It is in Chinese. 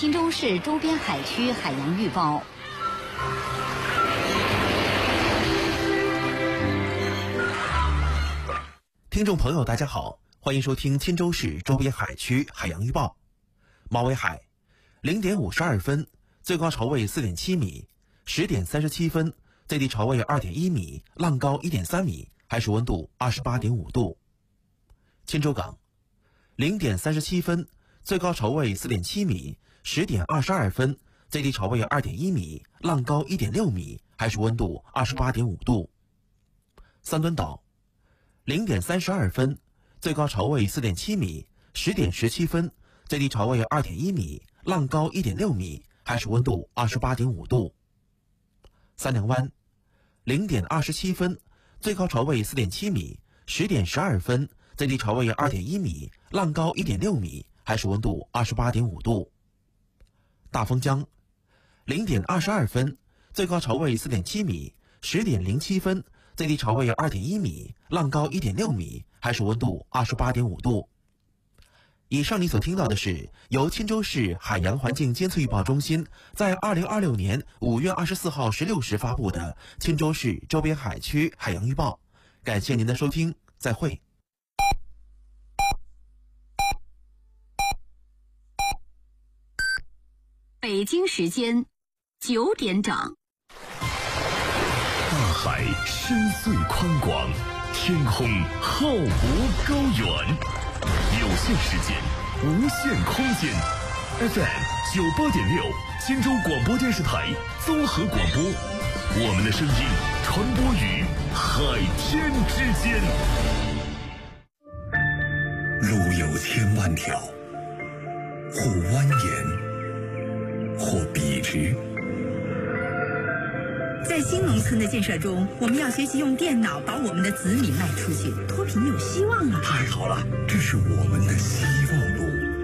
钦州市周边海区海洋预报。 听众朋友大家好，欢迎收听钦州市周边海区海洋预报。猫尾海0点52分，最高潮位4.7米；10点37分，最低潮位2.1米，浪高1.3米，海水温度28.5度。钦州港0点37分，最高潮位4.7米；10点22分，最低潮位2.1米，浪高1.6米，海水温度28.5度。三墩岛0点32分，最高潮位4.7米；10点17分，最低潮位2.1米，浪高1.6米，海水温度28.5度。三娘湾0点27分，最高潮位4.7米；10点12分，最低潮位2.1米，浪高1.6米，海水温度28.5度。大丰江0点22分，最高潮位4.7米；10点07分，最低潮位2.1米，浪高1.6米，海水温度28.5度。以上你所听到的是由钦州市海洋环境监测预报中心在2026年5月24号16时发布的钦州市周边海区海洋预报。感谢您的收听，再会。 北京时间9点整。 大海深邃宽广，天空浩博高远，有限时间，无限空间。FM 98.6，钦州广播电视台综合广播，我们的声音传播于海天之间。 路有千万条，或蜿蜒，或笔直。 在新农村的建设中，我们要学习用电脑把我们的子女卖出去，脱贫有希望啊！ 太好了，这是我们的希望路。